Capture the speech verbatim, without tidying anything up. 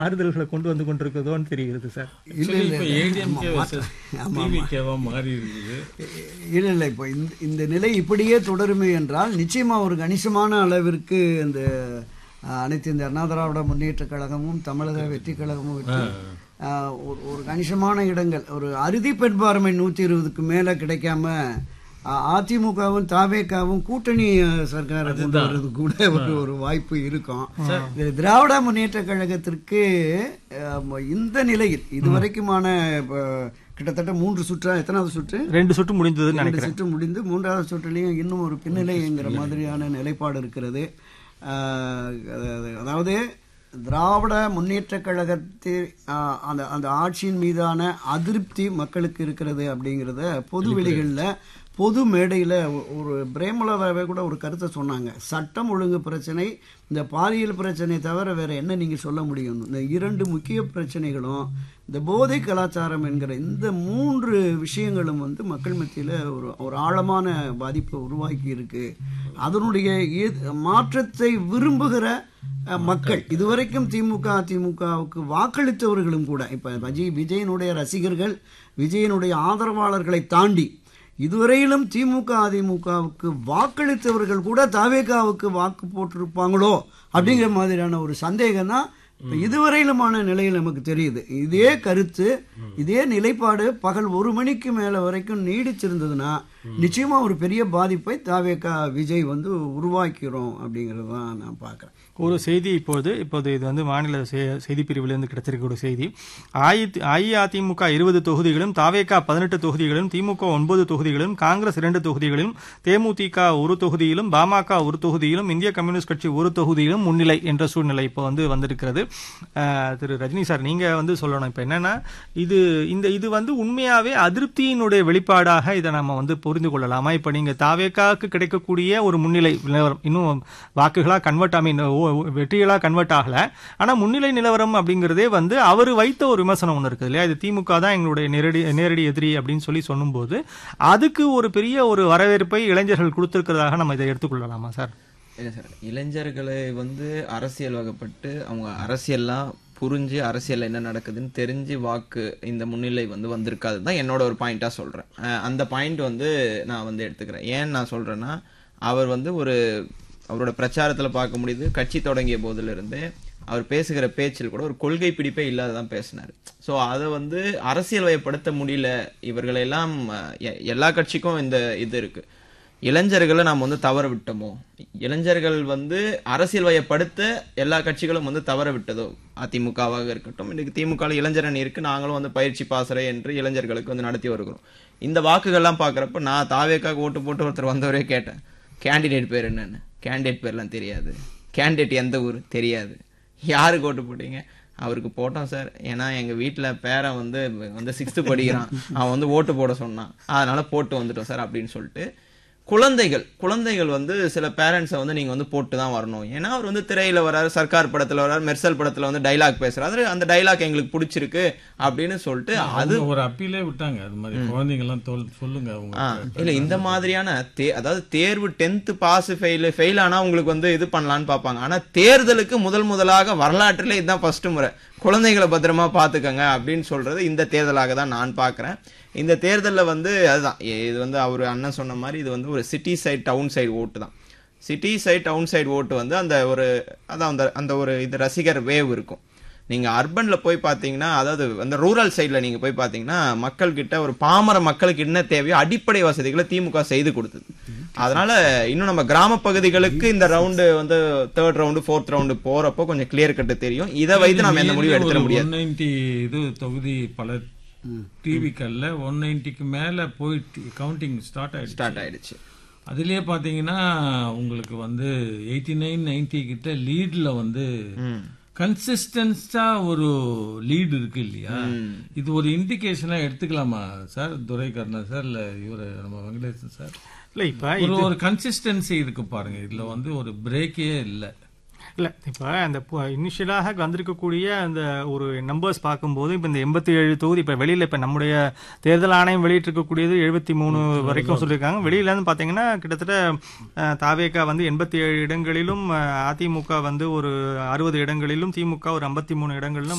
ஆறுதல்களை கொண்டு வந்து கொண்டிருக்கிறதோன்னு தெரிகிறது சார். இல்லை இல்லை இல்லை இப்போ இந்த இந்த நிலை இப்படியே தொடருமே என்றால் நிச்சயமாக ஒரு கணிசமான அளவிற்கு இந்த அனைத்து இந்த அண்ணா திராவிட முன்னேற்ற கழகமும் தமிழக வெற்றி கழகமும் வெற்றி ஒரு ஒரு கணிசமான இடங்கள் ஒரு அறுதி பெண்பார்மை நூற்றி இருபதுக்கு மேலே கிடைக்காம அதிமுகவும் தாவேகாவும் கூட்டணி சர்க்காரை கொண்டு வர்றது கூட ஒரு ஒரு வாய்ப்பு இருக்கும். திராவிட முன்னேற்ற கழகத்திற்கு இந்த நிலையில் இதுவரைக்குமான கிட்டத்தட்ட மூன்று சுற்றா எத்தனாவது சுற்று ரெண்டு சுற்று முடிந்தது ரெண்டு சுற்று முடிந்து மூன்றாவது சுற்றுலையும் இன்னும் ஒரு பின்னிலைங்கிற மாதிரியான நிலைப்பாடு இருக்கிறது. அதாவது திராவிட முன்னேற்ற கழகத்தில் அந்த அந்த ஆட்சியின் மீதான அதிருப்தி மக்களுக்கு இருக்கிறது அப்படிங்கிறத பொது வெளிகளில் பொது மேடையில் ஒரு பிரேமலதாவே கூட ஒரு கருத்தை சொன்னாங்க. சட்டம் ஒழுங்கு பிரச்சனை, இந்த பாலியல் பிரச்சனை தவிர வேற என்ன நீங்கள் சொல்ல முடியும்? இந்த இரண்டு முக்கிய பிரச்சனைகளும் இந்த போதை கலாச்சாரம் என்கிற இந்த மூன்று விஷயங்களும் வந்து மக்கள் மத்தியில் ஒரு ஒரு ஆழமான பாதிப்பை உருவாக்கி இருக்கு. அதனுடைய மாற்றத்தை விரும்புகிற மக்கள் இதுவரைக்கும் திமுக அதிமுகவுக்கு வாக்களித்தவர்களும் கூட இப்ப விஜய் விஜயனுடைய ரசிகர்கள் விஜயனுடைய ஆதரவாளர்களை தாண்டி இதுவரையிலும் திமுக அதிமுகவுக்கு வாக்களித்தவர்கள் கூட தாவேகாவுக்கு வாக்கு போட்டிருப்பாங்களோ அப்படிங்கிற மாதிரியான ஒரு சந்தேகம் தான் இதுவரையிலுமான நிலையில் நமக்கு தெரியுது. இதே கருத்து இதே நிலைப்பாடு பகல் ஒரு மணிக்கு மேல வரைக்கும் நீடிச்சிருந்ததுன்னா நிச்சயமா ஒரு பெரிய பாதிப்பை தாவேகா விஜய் வந்து உருவாக்கிறோம் அப்படிங்கிறது தான் நான் பார்க்குறேன். ஒரு செய்தி இப்போது இப்போது இது வந்து மாநில செய்தி பிரிவிலிருந்து கிடைச்சிருக்க ஒரு செய்தி. அஇஅதிமுக இருபது தொகுதிகளும் தாவேகா பதினெட்டு தொகுதிகளும் திமுக ஒன்பது தொகுதிகளும் காங்கிரஸ் இரண்டு தொகுதிகளிலும் தேமுதிக ஒரு தொகுதியிலும் பாமக ஒரு தொகுதியிலும் இந்திய கம்யூனிஸ்ட் கட்சி ஒரு தொகுதியிலும் முன்னிலை என்ற சூழ்நிலை இப்போ வந்து வந்திருக்கிறது. திரு ரஜினி சார் நீங்க வந்து சொல்லணும் இப்ப என்னன்னா இது இந்த இது வந்து உண்மையாவே அதிருப்தியினுடைய வெளிப்பாடாக இதை நம்ம வந்து புரிந்து கொள்ளலாமா? இப்ப நீங்க தாவேகாவுக்கு கிடைக்கக்கூடிய ஒரு முன்னிலை நிலவரம் இன்னும் வாக்குகளா கன்வெர்ட் ஐ மீன் வெற்றிகளா கன்வெர்ட் ஆகல, ஆனா முன்னிலை நிலவரம் அப்படிங்கிறதே வந்து அவர் வைத்த ஒரு விமர்சனம் ஒன்று இருக்குது இல்லையா? இது திமுக தான் எங்களுடைய நேரடி நேரடி எதிரி அப்படின்னு சொல்லி சொல்லும் போது அதுக்கு ஒரு பெரிய ஒரு வரவேற்பை இளைஞர்கள் கொடுத்திருக்கிறதாக நம்ம இதை எடுத்துக்கொள்ளலாமா சார்? இல்லை சார், இளைஞர்களை வந்து அரசியல் வகைப்பட்டு அவங்க அரசியல்லாம் புரிஞ்சு அரசியல் என்ன நடக்குதுன்னு தெரிஞ்சு வாக்கு இந்த முன்னிலை வந்து வந்திருக்காது தான் என்னோட ஒரு பாயிண்டாக சொல்கிறேன். அந்த பாயிண்ட் வந்து நான் வந்து எடுத்துக்கிறேன். ஏன் நான் சொல்கிறேன்னா அவர் வந்து ஒரு அவரோட பிரச்சாரத்தில் பார்க்க முடியுது கட்சி தொடங்கிய போதிலிருந்து அவர் பேசுகிற பேச்சில் கூட ஒரு கொள்கை பிடிப்பே இல்லாததான் பேசினார். ஸோ அதை வந்து அரசியல் வயப்படுத்த முடியல. இவர்களெல்லாம் எல்லா கட்சிக்கும் இந்த இது இருக்கு. இளைஞர்களை நாம் வந்து தவற விட்டோமோ, இளைஞர்கள் வந்து அரசியல் வயப்படுத்த எல்லா கட்சிகளும் வந்து தவற விட்டதோ, அதிமுகவாக இருக்கட்டும் இன்னைக்கு திமுக இளைஞர் அணி இருக்கு, நாங்களும் வந்து பயிற்சி பாசறை என்று இளைஞர்களுக்கு வந்து நடத்தி வருகிறோம். இந்த வாக்குகள்லாம் பார்க்குறப்ப நான் தாவேக்காக ஓட்டு போட்டு ஒருத்தர் வந்தவரே கேட்டேன் கேண்டிடேட் பேர் என்னன்னு. கேண்டிடேட் பேர்லாம் தெரியாது, கேண்டிடேட் எந்த ஊர் தெரியாது. யாருக்கு ஓட்டு போட்டீங்க? அவருக்கு போட்டோம் சார், ஏன்னா எங்க வீட்டுல பேரன் வந்து வந்து சிக்ஸ்த்து படிக்கிறான், அவன் வந்து ஓட்டு போட சொன்னான், அதனால போட்டு வந்துட்டோம் சார் அப்படின்னு சொல்லிட்டு. குழந்தைகள் குழந்தைகள் வந்து சில பேரண்ட்ஸை வந்து நீங்க வந்து போட்டு தான் வரணும், ஏன்னா அவர் வந்து திரையில வராரு, சர்க்கார் படத்துல வராரு, மெர்சல் படத்துல வந்து டைலாக் பேசுறாரு, அந்த டைலாக் எங்களுக்கு பிடிச்சிருக்கு அப்படின்னு சொல்லிட்டு அது ஒரு அப்பீலே விட்டாங்க. அது மாதிரி குழந்தைங்க எல்லாம் சொல்லுங்க இல்ல இந்த மாதிரியான அதாவது தேர்வு டென்த் பாஸ் ஃபெயில் ஃபெயில் ஆனா உங்களுக்கு வந்து இது பண்ணலான்னு பார்ப்பாங்க. ஆனா தேர்தலுக்கு முதல் முதலாக வரலாற்றிலே இதுதான் ஃபர்ஸ்ட் முறை குழந்தைகளை பத்திரமா பாத்துக்கங்க அப்படின்னு சொல்றது இந்த தேர்தலாக தான் நான் பாக்குறேன். இந்த தேர்தலில் வந்து அதுதான் இது வந்து அவர் அண்ணன் சொன்ன மாதிரி இது வந்து ஒரு சிட்டி சைட் டவுன் சைடு ஓட்டு தான். சிட்டி சைட் டவுன் சைடு ஓட்டு வந்து அந்த ஒரு அதான் அந்த அந்த ஒரு இது ரசிகர் வேவ் இருக்கும். நீங்கள் அர்பனில் போய் பார்த்தீங்கன்னா, அதாவது அந்த ரூரல் சைடில் நீங்கள் போய் பார்த்தீங்கன்னா மக்கள்கிட்ட ஒரு பாமர மக்களுக்கு என்ன தேவையோ அடிப்படை வசதிகளை திமுக செய்து கொடுத்தது. அதனால இன்னும் நம்ம கிராம பகுதிகளுக்கு இந்த ரவுண்டு வந்து தேர்ட் ரவுண்டு ஃபோர்த் ரவுண்டு போறப்போ கொஞ்சம் கிளியர் கட்டு தெரியும். இதை வைத்து நம்ம எந்த முடிவு எடுத்துட முடியாது. இது தொகுதி பல டிவிக்கல்ல ஒன் நைன்டிக்கு மேல போயிட்டு கவுண்டிங் ஸ்டார்ட் ஆயிடுச்சு ஸ்டார்ட் ஆயிடுச்சு அதுலயே பாத்தீங்கன்னா உங்களுக்கு வந்து எயிட்டி நைன் நைன்டி கிட்ட லீட்ல வந்து கன்சிஸ்டன்ஸா ஒரு லீடு இருக்கு இல்லையா? இது ஒரு இண்டிகேஷனா எடுத்துக்கலாமா சார்? துரைக்கண்ணா சார் இல்ல இவரு நம்ம வெங்கடேசன் சார்? இல்ல இப்ப ஒரு கன்சிஸ்டன்சி இருக்கு பாருங்க, இதுல வந்து ஒரு பிரேக்கே இல்ல. இல்ல இப்ப அந்த இனிஷியலாக வந்திருக்கக்கூடிய அந்த ஒரு நம்பர்ஸ் பார்க்கும்போது இப்ப இந்த எண்பத்தி ஏழு தொகுதி இப்ப வெளியில இப்ப நம்முடைய தேர்தல் ஆணையம் வெளியிட்டிருக்கக்கூடியது எழுபத்தி மூணு வரைக்கும் சொல்லியிருக்காங்க. வெளியில இருந்து பாத்தீங்கன்னா கிட்டத்தட்ட தாவேகா வந்து எண்பத்தி ஏழு இடங்களிலும் அதிமுக வந்து ஒரு அறுபது இடங்களிலும் திமுக ஒரு ஐம்பத்தி மூணு இடங்களிலும்